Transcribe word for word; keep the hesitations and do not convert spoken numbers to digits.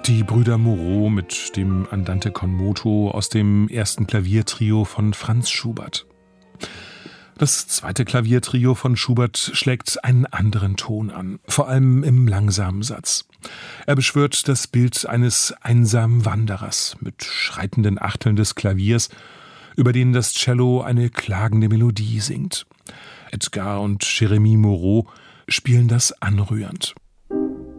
Die Brüder Moreau mit dem Andante con moto aus dem ersten Klaviertrio von Franz Schubert. Das zweite Klaviertrio von Schubert schlägt einen anderen Ton an, vor allem im langsamen Satz. Er beschwört das Bild eines einsamen Wanderers mit schreitenden Achteln des Klaviers, über denen das Cello eine klagende Melodie singt. Edgar und Jérémie Moreau spielen das anrührend.